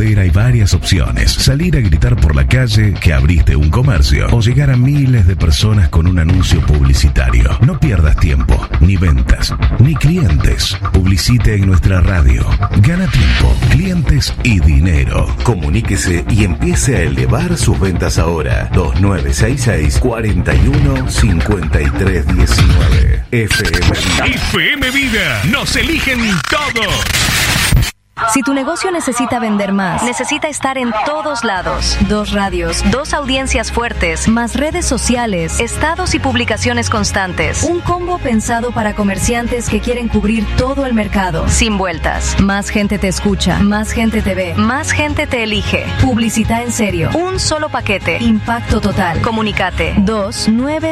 poder hay varias opciones. Salir a gritar por la calle que abriste un comercio o llegar a miles de personas con un anuncio publicitario. No pierdas tiempo, ni ventas, ni clientes. Publicite en nuestra radio. Gana tiempo, clientes y dinero. Comuníquese y empiece a elevar sus ventas ahora. 2966 41 53 19. FM Vida. FM Vida. Nos eligen todos. Si tu negocio necesita vender más, necesita estar en todos lados. 2 radios, 2 audiencias fuertes, más redes sociales, estados y publicaciones constantes. Un combo pensado para comerciantes que quieren cubrir todo el mercado. Sin vueltas. Más gente te escucha, más gente te ve, más gente te elige. Publicita en serio. Un solo paquete. Impacto total. Comunicate. 29